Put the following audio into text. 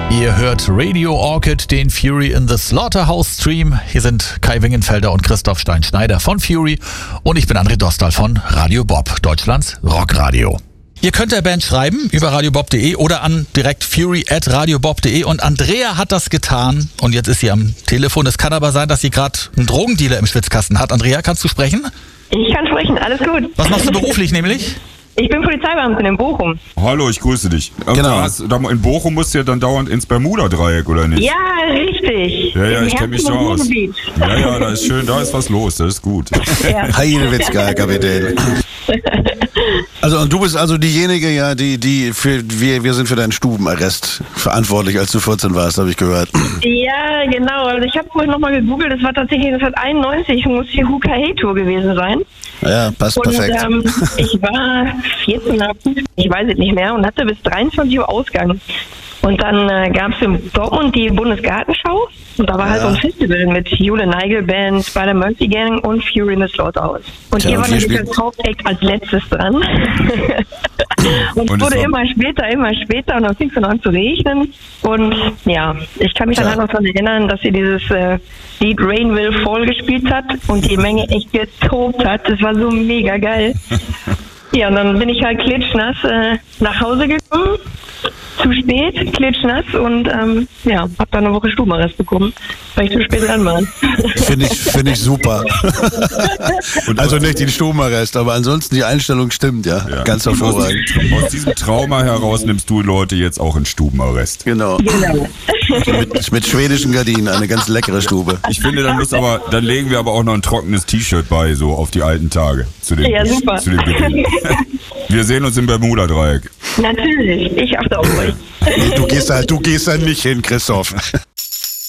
Ihr hört Radio Orchid, den Fury in the Slaughterhouse Stream. Hier sind Kai Wingenfelder und Christoph Stein-Schneider von Fury und ich bin André Dostal von Radio Bob, Deutschlands Rockradio. Ihr könnt der Band schreiben über radiobob.de oder an direkt fury@radiobob.de und Andrea hat das getan und jetzt ist sie am Telefon. Es kann aber sein, dass sie gerade einen Drogendealer im Schwitzkasten hat. Andrea, kannst du sprechen? Ich kann sprechen, alles gut. Was machst du beruflich nämlich? Ich bin Polizeibeamtin in Bochum. Hallo, ich grüße dich. Genau. In Bochum musst du ja dann dauernd ins Bermuda-Dreieck, oder nicht? Ja, richtig. Ja, Im ich kenne mich da Herzen des aus. Ruhrgebiets. Ja, da ist schön, da ist was los, das ist gut. Ja. Heidewitzka, Kapitän. Also und du bist also diejenige, ja, wir sind für deinen Stubenarrest verantwortlich, als du 14 warst, habe ich gehört. Ja, genau. Also ich habe vorhin nochmal gegoogelt, das war tatsächlich 1991, muss die Huka-Hey-Tour gewesen sein. Ja, passt Und perfekt. ich war 14 oder 15, ich weiß es nicht mehr, und hatte bis 23 Uhr Ausgang. Und dann gab es in Dortmund die Bundesgartenschau. Und da war halt so ein Festival mit Jule Neigel Band, Spider-Mercy Gang und Fury in the Slaughterhouse. Und Tja, ihr und war ihr natürlich spielt- als Hauptact als letztes dran. Und es wurde immer später und dann fing es dann an zu regnen. Und ja, ich kann mich dann halt noch daran erinnern, dass sie dieses Lied Rain Will Fall gespielt hat und die Menge echt getobt hat. Das war so mega geil. Ja, und dann bin ich halt klitschnass nach Hause gekommen. Zu spät, klitschnass und hab dann eine Woche Stubenarrest bekommen, weil ich zu spät dran war. Finde ich super. Also nicht den Stubenarrest, aber ansonsten die Einstellung stimmt, ja. Ganz hervorragend. Aus diesem Trauma heraus nimmst du Leute jetzt auch in Stubenarrest. Genau. Genau. Mit schwedischen Gardinen, eine ganz leckere Stube. Ich finde, dann legen wir aber auch noch ein trockenes T-Shirt bei, so auf die alten Tage. Zu dem Beginn. Wir sehen uns im Bermuda-Dreieck. Natürlich, ich achte auf euch. Du gehst halt nicht hin, Christoph.